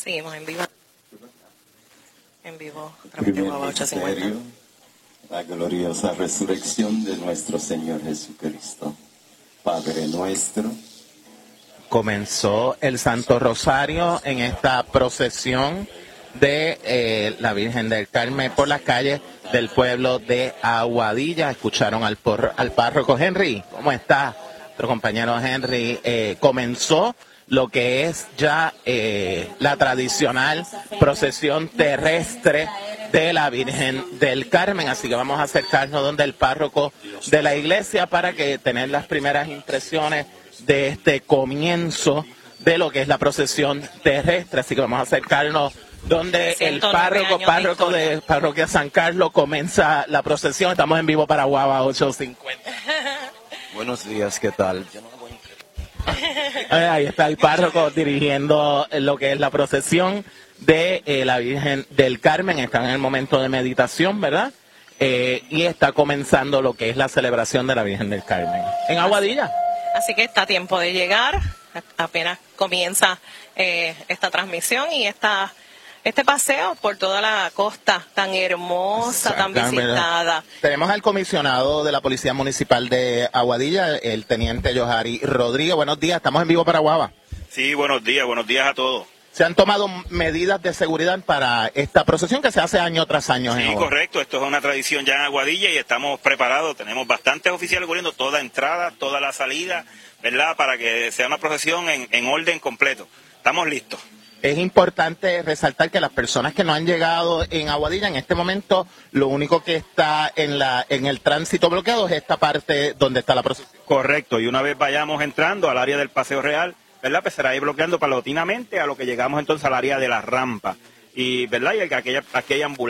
Seguimos en vivo. En vivo. Primer misterio, la gloriosa resurrección de nuestro Señor Jesucristo. Padre nuestro. Comenzó el Santo Rosario en esta procesión de la Virgen del Carmen por las calles del pueblo de Aguadilla. Escucharon al párroco Henry. ¿Cómo está? Nuestro compañero Henry. Comenzó lo que es ya la tradicional procesión terrestre de la Virgen del Carmen. Así que vamos a acercarnos donde el párroco de la iglesia para que tener las primeras impresiones de este comienzo de lo que es la procesión terrestre. Así que vamos a acercarnos donde el párroco de Parroquia San Carlos comienza la procesión. Estamos en vivo para Guava 850. Buenos días, ¿qué tal? Ahí está el párroco dirigiendo lo que es la procesión de la Virgen del Carmen. Están en el momento de meditación, ¿verdad? Y está comenzando lo que es la celebración de la Virgen del Carmen en Aguadilla. Así que está a tiempo de llegar. Apenas comienza esta transmisión y este paseo por toda la costa tan hermosa, tan visitada. Tenemos al comisionado de la Policía Municipal de Aguadilla, el teniente Johari Rodríguez. Buenos días, estamos en vivo para Guava. Sí, buenos días a todos. ¿Se han tomado medidas de seguridad para esta procesión que se hace año tras año? Sí, correcto, esto es una tradición ya en Aguadilla y estamos preparados, tenemos bastantes oficiales cubriendo toda entrada, toda la salida, ¿verdad? Para que sea una procesión en orden completo. Estamos listos. Es importante resaltar que las personas que no han llegado en Aguadilla en este momento, lo único que está en el tránsito bloqueado es esta parte donde está la procesión. Correcto, y una vez vayamos entrando al área del Paseo Real, ¿verdad? Pues será ahí bloqueando paulatinamente a lo que llegamos entonces al área de la rampa. Y, ¿verdad? Y aquella ambulancia.